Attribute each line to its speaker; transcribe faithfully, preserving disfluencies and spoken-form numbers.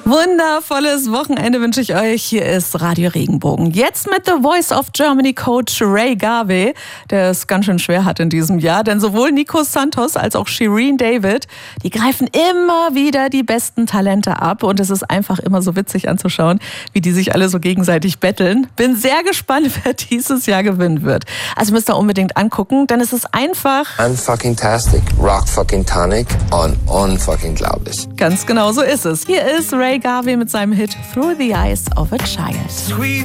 Speaker 1: Wundervolles Wochenende wünsche ich euch. Hier ist Radio Regenbogen. Jetzt mit The Voice of Germany Coach Ray Garvey, der es ganz schön schwer hat in diesem Jahr. Denn sowohl Nico Santos als auch Shireen David, die greifen immer wieder die besten Talente ab. Und es ist einfach immer so witzig anzuschauen, wie die sich alle so gegenseitig betteln. Bin sehr gespannt, wer dieses Jahr gewinnen wird. Also müsst ihr unbedingt angucken, denn es ist einfach...
Speaker 2: Unfucking-tastic, rock-fucking-tonic und unfucking-glaublich.
Speaker 1: Ganz genau so ist es. Hier ist Ray Garvey mit seinem Hit Through the Eyes of a Child.
Speaker 3: Sweet